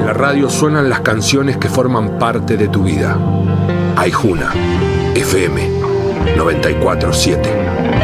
la radio suenan las canciones que forman parte de tu vida. Aijuna, FM 94.7.